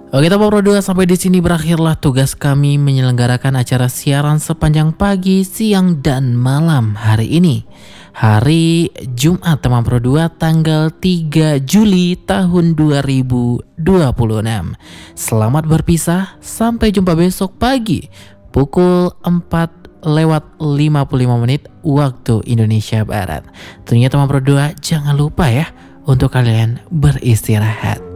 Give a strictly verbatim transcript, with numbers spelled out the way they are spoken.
Oke teman Pro dua, sampai di sini berakhirlah tugas kami menyelenggarakan acara siaran sepanjang pagi, siang, dan malam hari ini. Hari Jumat teman Pro dua, tanggal tiga Juli tahun dua ribu dua puluh enam. Selamat berpisah, sampai jumpa besok pagi pukul empat lewat lima puluh lima menit waktu Indonesia Barat. Tentunya teman Pro dua, jangan lupa ya untuk kalian beristirahat.